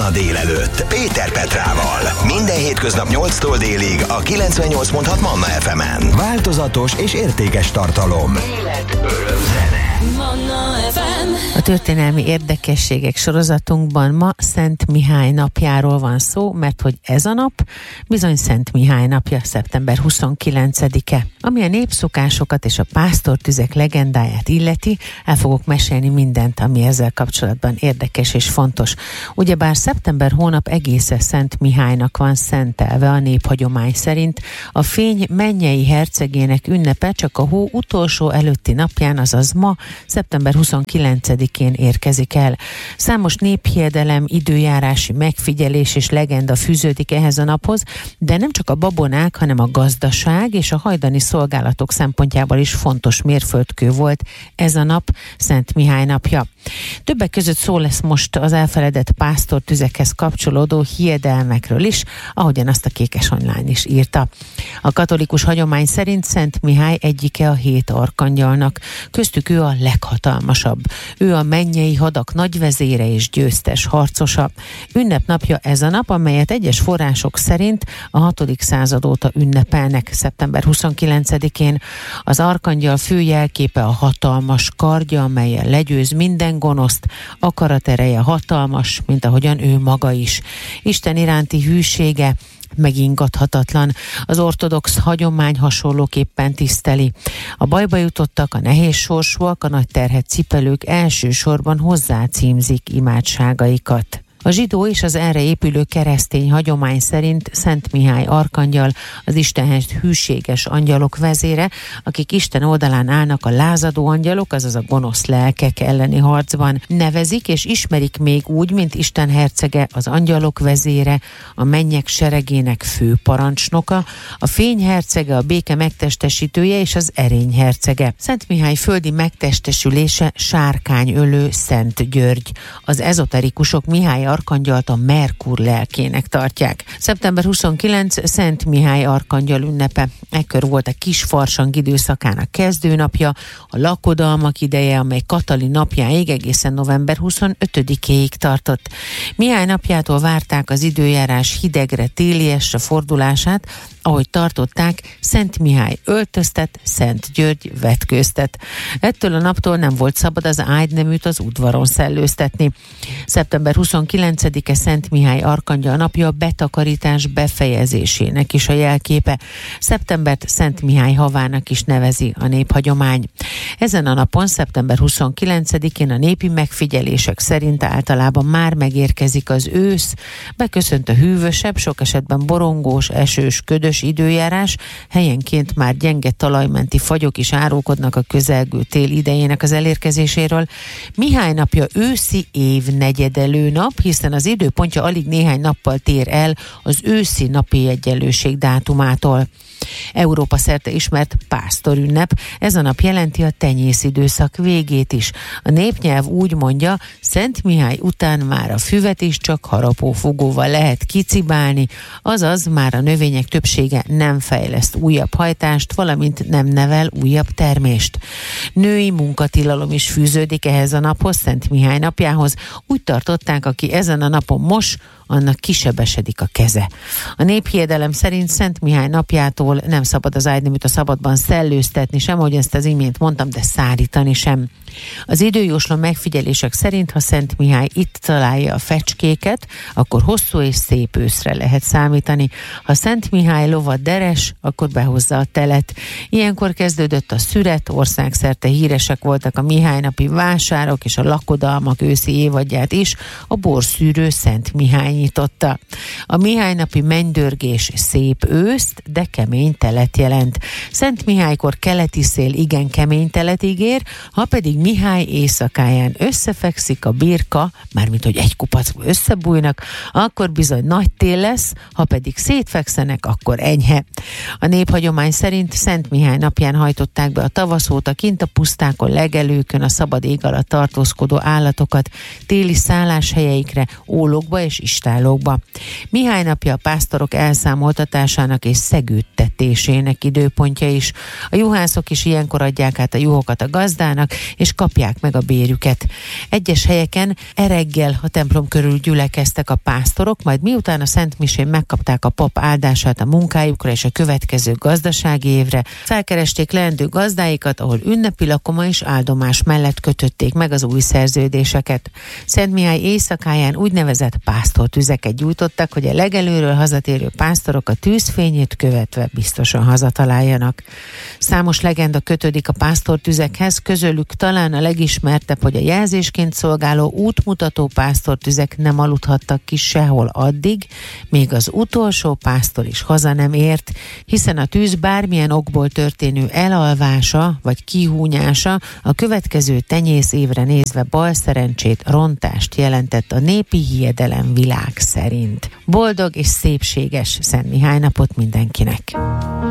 Manna délelőtt Péter Petrával. Minden hétköznap 8-tól délig a 98.6 Manna FM-en. Változatos és értékes tartalom. Élet, öröm, zene. Manna FM. A történelmi érdekességek sorozatunkban ma Szent Mihály napjáról van szó, mert hogy ez a nap bizony Szent Mihály napja, szeptember 29-e. Ami a népszokásokat és a pásztortüzek legendáját illeti, el fogok mesélni mindent, ami ezzel kapcsolatban érdekes és fontos. Ugyebár szeptember hónap egészen Szent Mihálynak van szentelve a néphagyomány szerint. A fény mennyei hercegének ünnepe csak a hó utolsó előtti napján, azaz ma, szeptember 29-én érkezik el. Számos néphiedelem, időjárási megfigyelés és legenda fűződik ehhez a naphoz, de nem csak a babonák, hanem a gazdaság és a hajdani szolgálatok szempontjából is fontos mérföldkő volt ez a nap, Szent Mihály napja. Többek között szó lesz most az elfeledett pásztortüzekhez kapcsolódó hiedelmekről is, ahogyan azt a Kékes Online is írta. A katolikus hagyomány szerint Szent Mihály egyike a 7 arkangyalnak, köztük ő a leghatalmasabb. Ő a mennyei hadak nagyvezére és győztes harcosa. Ünnepnapja ez a nap, amelyet egyes források szerint a 6. század óta ünnepelnek szeptember 29-én. Az arkangyal fő jelképe a hatalmas kardja, amellyel legyőz minden gonoszt, akaratereje hatalmas, mint ahogyan ő maga is. Isten iránti hűsége megingathatatlan. Az ortodox hagyomány hasonlóképpen tiszteli. A bajba jutottak, a nehéz sorsúak, a nagy terhet cipelők elsősorban hozzácímzik imádságaikat. A zsidó és az erre épülő keresztény hagyomány szerint Szent Mihály arkangyal az Istenhez hűséges angyalok vezére, akik Isten oldalán állnak a lázadó angyalok, azaz a gonosz lelkek elleni harcban. Nevezik és ismerik még úgy, mint Isten hercege, az angyalok vezére, a mennyek seregének fő parancsnoka, a fény hercege, a béke megtestesítője és az erény hercege. Szent Mihály földi megtestesülése sárkányölő Szent György. Az ezoterikusok Mihály arkangyalt a Merkur lelkének tartják. Szeptember 29 Szent Mihály arkangyal ünnepe. Ekkor volt a kisfarsang időszakának kezdőnapja, a lakodalmak ideje, amely Katalin napjáig egészen november 25-éig tartott. Mihály napjától várták az időjárás hidegre, téliesre fordulását, ahogy tartották, Szent Mihály öltöztet, Szent György vetkőztet. Ettől a naptól nem volt szabad az ágyneműt az udvaron szellőztetni. Szeptember 29-e Szent Mihály arkangyal napja a betakarítás befejezésének is a jelképe. Szeptembert Szent Mihály havának is nevezi a néphagyomány. Ezen a napon, szeptember 29-én a népi megfigyelések szerint általában már megérkezik az ősz, beköszönt a hűvösebb, sok esetben borongós, esős, ködös időjárás, helyenként már gyenge talajmenti fagyok is árulkodnak a közelgő tél idejének az elérkezéséről. Mihály napja őszi évnegyedelő nap, hiszen az időpontja alig néhány nappal tér el az őszi napi egyenlőség dátumától. Európa szerte ismert pásztorünnep, ez a nap jelenti a tenyészidőszak végét is. A népnyelv úgy mondja, Szent Mihály után már a füvet is csak harapófúgóval lehet kicibálni, azaz már a növények többsége nem fejleszt újabb hajtást, valamint nem nevel újabb termést. Női munkatilalom is fűződik ehhez a naphoz, Szent Mihály napjához. Úgy tartották, aki ezen a napon mos, annak kisebesedik a keze. A néphiedelem szerint Szent Mihály napjától nem szabad az ágyneműt a szabadban szellőztetni sem, ahogy ezt az imént mondtam, de szárítani sem. Az időjósló megfigyelések szerint, ha Szent Mihály itt találja a fecskéket, akkor hosszú és szép őszre lehet számítani. Ha Szent Mihály lova deres, akkor behozza a telet. Ilyenkor kezdődött a szüret, országszerte híresek voltak a Mihálynapi vásárok, és a lakodalmak őszi évadját is a borszűrő Szent Mihály nyitotta. A Mihálynapi mennydörgés szép őszt, de kemény telet jelent. Szent Mihálykor keleti szél igen kemény telet ígér, ha pedig Mihály éjszakáján összefekszik a birka, mármint hogy egy kupacba összebújnak, akkor bizony nagy tél lesz, ha pedig szétfekszenek, akkor enyhe. A néphagyomány szerint Szent Mihály napján hajtották be a tavaszóta kint a pusztákon, legelőkön, a szabad ég alatt tartózkodó állatokat téli szálláshelyeikre, ólokba és Isten sétaszállókba. Mihály napja a pásztorok elszámoltatásának és szegődtetésének időpontja is. A juhászok is ilyenkor adják át a juhokat a gazdának, és kapják meg a bérüket. Egyes helyeken reggel a templom körül gyülekeztek a pásztorok, majd miután a szentmisén megkapták a pap áldását a munkájukra és a következő gazdasági évre, felkeresték leendő gazdáikat, ahol ünnepi lakoma és áldomás mellett kötötték meg az új szerződéseket. Szent Mihály éjszakáján úgynevezett pásztortüzeket gyújtottak, hogy a legelőről hazatérő pásztorok a tűzfényét követve biztosan hazataláljanak. Számos legenda kötődik a pásztortüzekhez, közülük talán a legismertebb, hogy a jelzésként szolgáló útmutató pásztortüzek nem aludhattak ki sehol addig, még az utolsó pásztor is haza nem ért, hiszen a tűz bármilyen okból történő elalvása vagy kihúnyása a következő tenyész évre nézve balszerencsét, rontást jelentett a népi hiedelem világ szerint. Boldog és szépséges Szent Mihály napot mindenkinek!